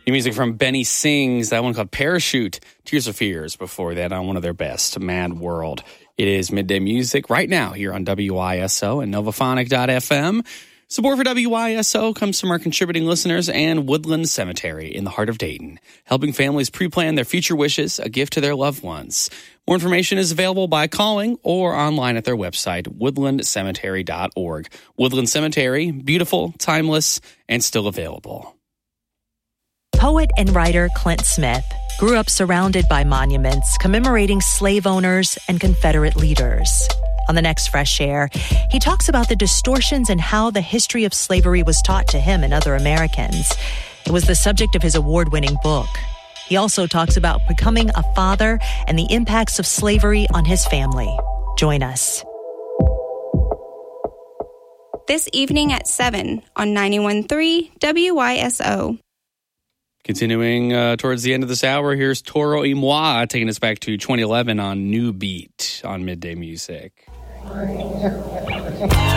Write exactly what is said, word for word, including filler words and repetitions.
The music from Benny Sings, that one called Parachute. Tears for Fears before that on one of their best, Mad World. It is Midday Music right now here on W I S O and Novaphonic dot f m. Support for W I S O comes from our contributing listeners and Woodland Cemetery in the heart of Dayton, helping families pre-plan their future wishes, a gift to their loved ones. More information is available by calling or online at their website, woodland cemetery dot org. Woodland Cemetery, beautiful, timeless, and still available. Poet and writer Clint Smith grew up surrounded by monuments commemorating slave owners and Confederate leaders. On the next Fresh Air, he talks about the distortions in how the history of slavery was taught to him and other Americans. It was the subject of his award-winning book. He also talks about becoming a father and the impacts of slavery on his family. Join us. This evening at seven on ninety-one point three W I S O. Continuing uh, towards the end of this hour, here's Toro y Moi taking us back to twenty eleven on New Beat on Midday Music.